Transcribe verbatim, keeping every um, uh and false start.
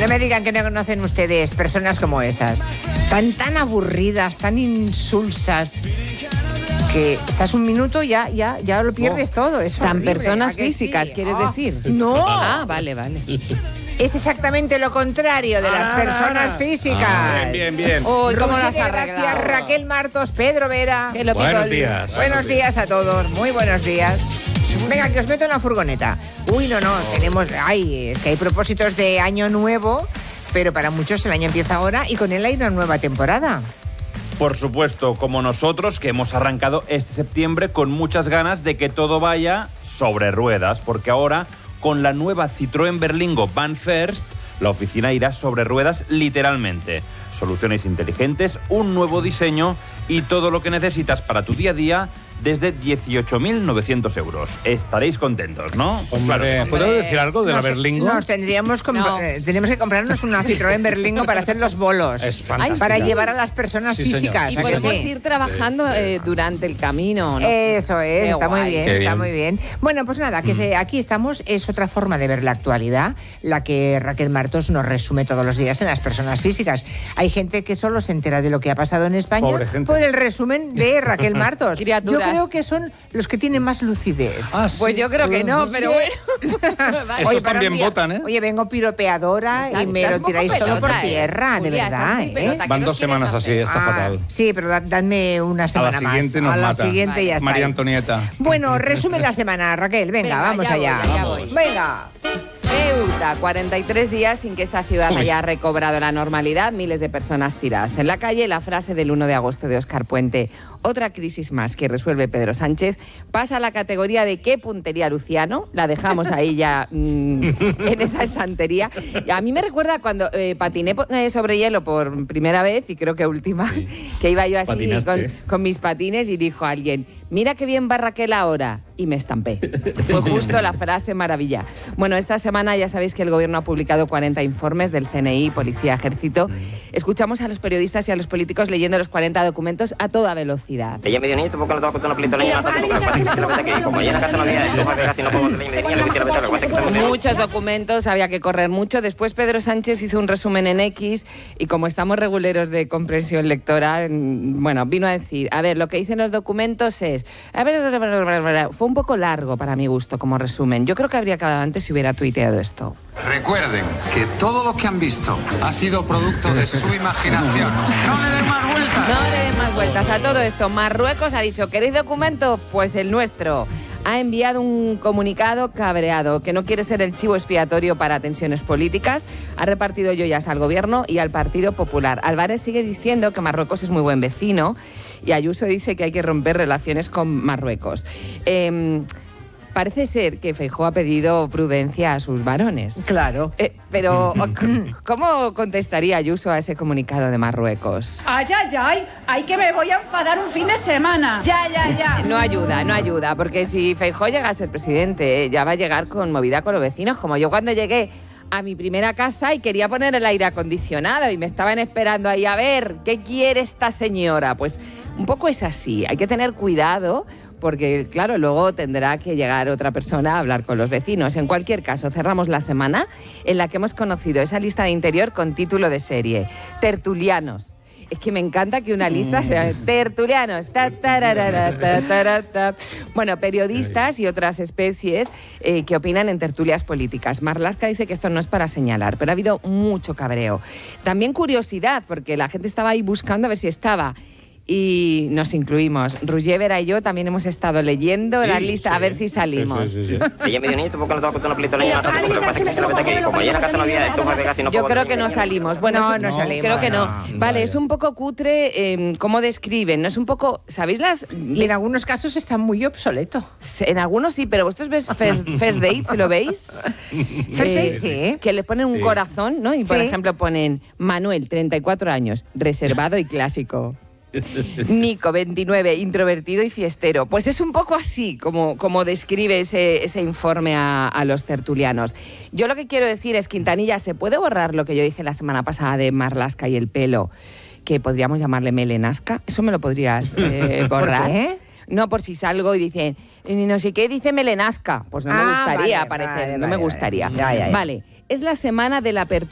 No me digan que no conocen ustedes personas como esas. Tan, tan aburridas, tan insulsas, que estás un minuto y ya, ya, ya lo pierdes oh, todo. Es tan horrible, personas ¿a que físicas, sí? ¿quieres oh, decir? No. Ah, vale, vale. Es exactamente lo contrario de las Ah, personas ah, físicas. Ah, bien, bien, bien. Uy, ¿cómo las Rosy, has gracias, arreglado? Raquel Martos, Pedro Vera. Que lo pico Buenos el- días. Buenos días a todos, muy buenos días. Venga, que os meto en la furgoneta. Uy, no, no, tenemos... Ay, es que hay propósitos de año nuevo, pero para muchos el año empieza ahora y con él hay una nueva temporada. Por supuesto, como nosotros, que hemos arrancado este septiembre con muchas ganas de que todo vaya sobre ruedas, porque ahora, con la nueva Citroën Berlingo Van First, la oficina irá sobre ruedas literalmente. Soluciones inteligentes, un nuevo diseño y todo lo que necesitas para tu día a día desde dieciocho mil novecientos euros. Estaréis contentos, ¿no? Hombre, Claro. ¿puedo decir algo de la Nos- Berlingo? Nos tendríamos com- No. eh, tenemos que comprarnos una Citroën Berlingo para hacer los bolos. Es fantástica. Para llevar a las personas Sí, señor. físicas. Y ¿a que podemos sí? ir trabajando eh, durante el camino, ¿no? Eso es, Qué está muy guay. bien, Qué está bien. muy bien. Bueno, pues nada, que se- aquí estamos, es otra forma de ver la actualidad, la que Raquel Martos nos resume todos los días en las personas físicas. Hay gente que solo se entera de lo que ha pasado en España Pobre gente. por el resumen de Raquel Martos. Yo Criaturas. creo que son los que tienen más lucidez. Ah, sí. Pues yo creo que no, pero Sí. bueno. Vale. Estos Oye, para también un día- votan, ¿eh? Oye, vengo piropeadora Estás- y me estás lo un poco tiráis todo por pelota, ¿eh? tierra, de Julia, verdad, estás muy ¿eh? pelota. ¿Qué Van nos dos quieres semanas así, hacer? está Ah, fatal. Sí, pero da- dadme una A semana la siguiente más. nos a la mata. siguiente ya está. María Antonieta. Bueno, resume la semana, Raquel. Venga, Venga, vamos ya allá. voy, ya voy. Venga. Ceuta, cuarenta y tres días sin que esta ciudad haya recobrado la normalidad, miles de personas tiradas en la calle. La frase del uno de agosto de Óscar Puente, otra crisis más que resuelve Pedro Sánchez, pasa a la categoría de qué puntería Luciano, la dejamos ahí ya mm, en esa estantería. Y a mí me recuerda cuando eh, patiné po- eh, sobre hielo por primera vez, y creo que última, que iba yo así Patinaste. con, con mis patines y dijo alguien, mira qué bien va Raquel ahora, y me estampé. Fue justo la frase maravilla. Bueno, esta semana ya sabéis que el gobierno ha publicado cuarenta informes del C N I, Policía, Ejército. Escuchamos a los periodistas y a los políticos leyendo los cuarenta documentos a toda velocidad. Ella me dio niño, porque no tengo que una pelita leña, no tengo que hacer la que como ella en la casa no había, como que casi no puedo leña, me dio niño, le hiciera lo que pasa es que Muchos documentos, había que correr mucho. Después Pedro Sánchez hizo un resumen en X y como estamos reguleros de comprensión lectora, mm, bueno, vino a decir, a ver, lo que dicen los documentos es... A ver, fue un poco largo para mi gusto como resumen. Yo creo que habría acabado antes si hubiera tuiteado esto. Recuerden que todo lo que han visto ha sido producto de su imaginación. No le den más vueltas. No le den más vueltas a todo esto. Marruecos ha dicho, ¿queréis documento? Pues el nuestro. Ha enviado un comunicado cabreado, que no quiere ser el chivo expiatorio para tensiones políticas. Ha repartido joyas al gobierno y al Partido Popular. Álvarez sigue diciendo que Marruecos es muy buen vecino y Ayuso dice que hay que romper relaciones con Marruecos. Eh, Parece ser que Feijóo ha pedido prudencia a sus varones. Claro. Eh, pero, ¿cómo contestaría Ayuso a ese comunicado de Marruecos? Ay, ay, ay, ay que me voy a enfadar un fin de semana. Ya, ya, ya. No ayuda, no ayuda, porque si Feijóo llega a ser presidente, eh, ya va a llegar con movida con los vecinos, como yo cuando llegué a mi primera casa y quería poner el aire acondicionado y me estaban esperando ahí a ver, ¿qué quiere esta señora? Pues un poco es así, hay que tener cuidado porque, claro, luego tendrá que llegar otra persona a hablar con los vecinos. En cualquier caso, cerramos la semana en la que hemos conocido esa lista de interior con título de serie, Tertulianos. Es que me encanta que una lista sea tertulianos. Ta, tararara, ta, tarara, ta. Bueno, periodistas y otras especies eh, que opinan en tertulias políticas. Marlaska dice que esto no es para señalar, pero ha habido mucho cabreo. También curiosidad, porque la gente estaba ahí buscando a ver si estaba. Y nos incluimos. Roger Vera y yo también hemos estado leyendo Sí, la lista sí. a ver si salimos. Sí, sí, sí, sí. Ella me dio niño, porque no tengo que una pelita leña, no tengo que hacer la que como ella en la casa no había, como que casi no Yo puedo creo que no salimos. Bueno, No, es- no salimos, creo que no. no. Vale, Vaya. es un poco cutre eh, cómo describen. No es un poco, ¿sabéis las? Y en algunos casos está muy obsoleto. En algunos sí, pero vosotros ves First, first Date, ¿se lo veis? First Date, sí. Que le ponen un Sí. corazón, ¿no? Y por Sí. ejemplo ponen Manuel, treinta y cuatro años, reservado y clásico. Nico, veintinueve, introvertido y fiestero. Pues es un poco así como, como describe ese, ese informe a, a los tertulianos. Yo lo que quiero decir es, Quintanilla, ¿se puede borrar lo que yo dije la semana pasada de Marlaska y el pelo? Que podríamos llamarle melenasca. ¿Eso me lo podrías eh, borrar? ¿Por qué? No, por si salgo y dicen, no sé qué, dice melenasca. Pues no me Ah, gustaría vale, aparecer, vale, no vale, me gustaría. vale. Ya, ya, ya. Vale, es la semana de la apertura